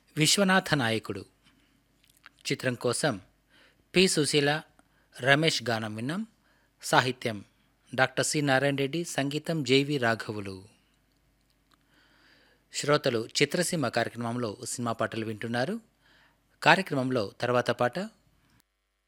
విశ్వనాథ నాయకుడు చిత్రం కోసం పి సుశీల, రమేష్ గానం విన్నాం. సాహిత్యం డాక్టర్ సి నారాయణ రెడ్డి, సంగీతం జేవి రాఘవులు. శ్రోతలు చిత్రసీమ కార్యక్రమంలో సినిమా పాటలు వింటున్నారు. కార్యక్రమంలో తర్వాత పాట